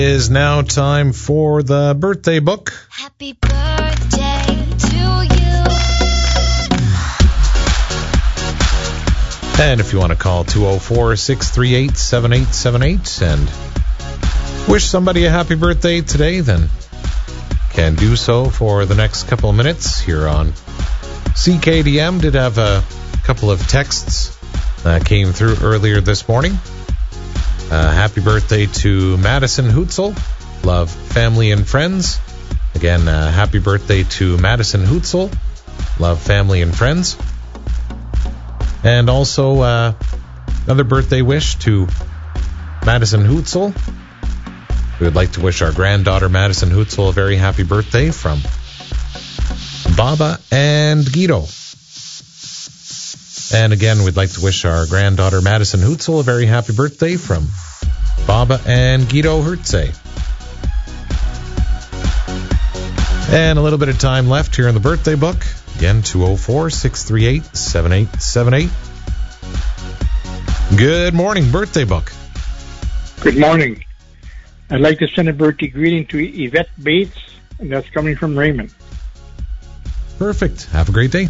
Is now time for the birthday book. Happy birthday to you. And if you want to call 204-638-7878 and wish somebody a happy birthday today, then can do so for the next couple of minutes here on CKDM. Did have a couple of texts that came through earlier this morning. Happy birthday to Madison Hootzel. Love, family, and friends. Again, happy birthday to Madison Hootzel. Love, family, and friends. And also another birthday wish to Madison Hootzel. We would like to wish our granddaughter Madison Hootzel a very happy birthday from Baba and Guido. And again, we'd like to wish our granddaughter Madison Hootzel a very happy birthday from Baba and Guido Hertze. And a little bit of time left here in the birthday book. Again, 204-638-7878. Good morning, birthday book. Good morning. I'd like to send a birthday greeting to Yvette Bates, and that's coming from Raymond. Perfect. Have a great day.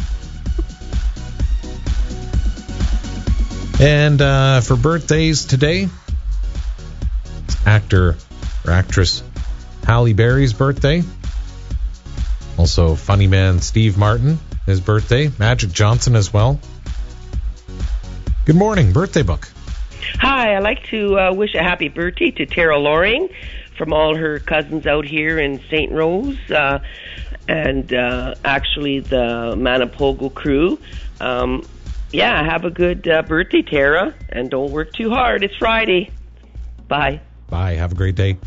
And for birthdays today, it's actor or actress Halle Berry's birthday. Also, funny man Steve Martin, his birthday. Magic Johnson as well. Good morning, birthday book. Hi, I'd like to wish a happy birthday to Tara Loring from all her cousins out here in St. Rose and actually the Manapogo crew. Yeah, have a good birthday, Tara, and don't work too hard. It's Friday. Bye. Bye. Have a great day.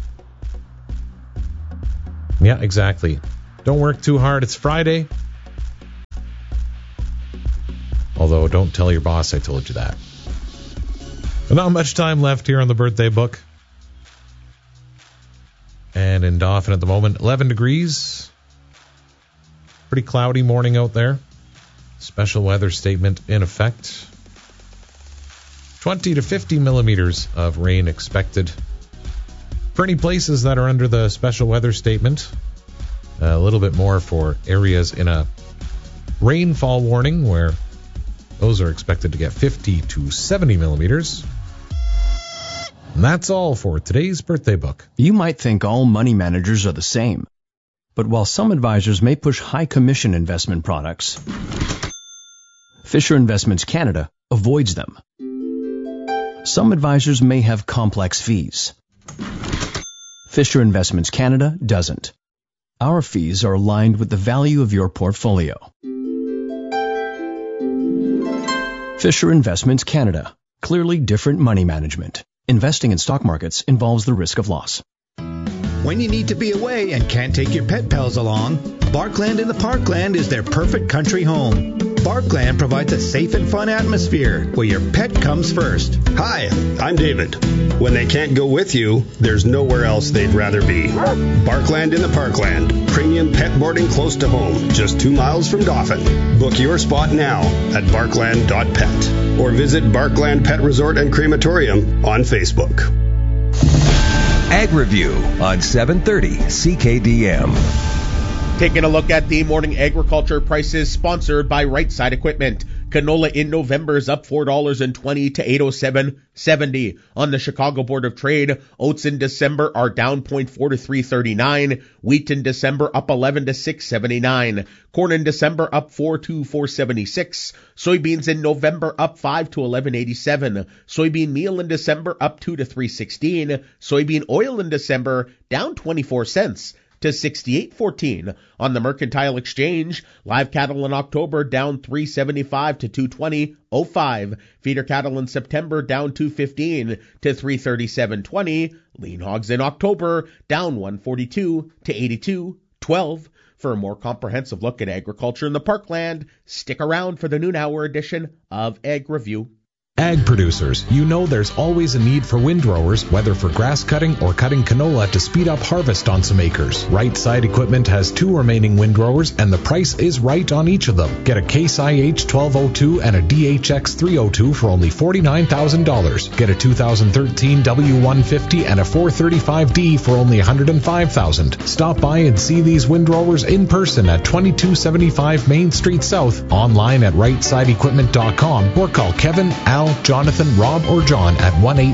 Yeah, exactly. Don't work too hard. It's Friday. Although, don't tell your boss I told you that. But not much time left here on the birthday book. And in Dauphin at the moment, 11 degrees. Pretty cloudy morning out there. Special weather statement in effect. 20 to 50 millimeters of rain expected. For any places that are under the special weather statement, a little bit more for areas in a rainfall warning where those are expected to get 50 to 70 millimeters. And that's all for today's birthday book. You might think all money managers are the same. But while some advisors may push high commission investment products, Fisher Investments Canada avoids them. Some advisors may have complex fees. Fisher Investments Canada doesn't. Our fees are aligned with the value of your portfolio. Fisher Investments Canada. Clearly different money management. Investing in stock markets involves the risk of loss. When you need to be away and can't take your pet pals along, Barkland in the Parkland is their perfect country home. Barkland provides a safe and fun atmosphere where your pet comes first. Hi, I'm David. When they can't go with you, there's nowhere else they'd rather be. Barkland in the Parkland. Premium pet boarding close to home, just 2 miles from Dauphin. Book your spot now at barkland.pet or visit Barkland Pet Resort and Crematorium on Facebook. Ag Review on 730 CKDM. Taking a look at the morning agriculture prices sponsored by Right Side Equipment. Canola in November is up $4.20 to $807.70 on the Chicago Board of Trade. Oats in December are down 0.4 to $3.39. Wheat in December up 11 to $6.79. Corn in December up 4 to $4.76. Soybeans in November up 5 to $11.87. Soybean meal in December up 2 to $3.16. Soybean oil in December down 24 cents. To 68.14 on the Mercantile Exchange. Live cattle in October down 3.75 to 220.05. Feeder cattle in September down 2.15 to 337.20. Lean hogs in October down 1.42 to 82.12. For a more comprehensive look at agriculture in the Parkland, stick around for the noon hour edition of Ag Review. Ag producers, you know there's always a need for windrowers, whether for grass cutting or cutting canola to speed up harvest on some acres. Right Side Equipment has 2 remaining windrowers, and the price is right on each of them. Get a Case IH 1202 and a DHX 302 for only $49,000. Get a 2013 W150 and a 435D for only $105,000. Stop by and see these windrowers in person at 2275 Main Street South, online at rightsideequipment.com, or call Kevin, Al, Jonathan, Rob, or John at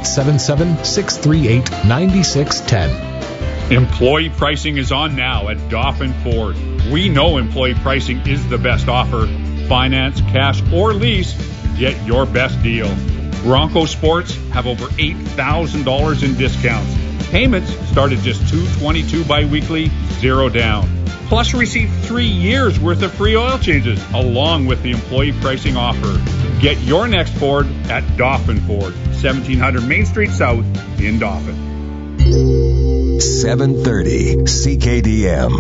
1-877-638-9610. Employee pricing is on now at Dauphin Ford. We know employee pricing is the best offer. Finance, cash, or lease, get your best deal. Bronco Sports have over $8,000 in discounts. Payments start at just $222 biweekly, 0 down. Plus, receive 3 years worth of free oil changes along with the employee pricing offer. Get your next Ford at Dauphin Ford, 1700 Main Street South in Dauphin. 730 CKDM.